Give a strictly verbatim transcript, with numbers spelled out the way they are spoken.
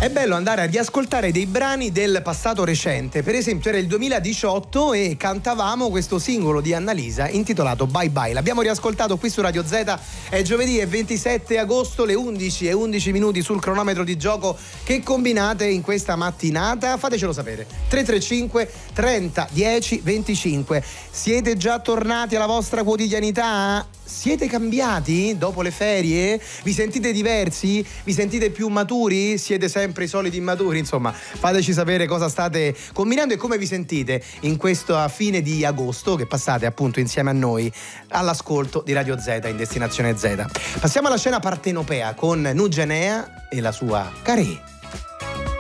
È bello andare a riascoltare dei brani del passato recente. Per esempio era il duemiladiciotto e cantavamo questo singolo di Annalisa intitolato Bye Bye. L'abbiamo riascoltato qui su Radio Z. È giovedì, è ventisette agosto, le undici e undici minuti sul cronometro di gioco. Che combinate in questa mattinata? Fatecelo sapere. tre tre cinque trenta dieci venticinque. Siete già tornati alla vostra quotidianità? Siete cambiati dopo le ferie? Vi sentite diversi? Vi sentite più maturi? Siete sempre i soliti immaturi? Insomma, fateci sapere cosa state combinando e come vi sentite in questa fine di agosto che passate appunto insieme a noi all'ascolto di Radio Z in Destinazione Z. Passiamo alla scena partenopea con Nugenea e la sua Carè.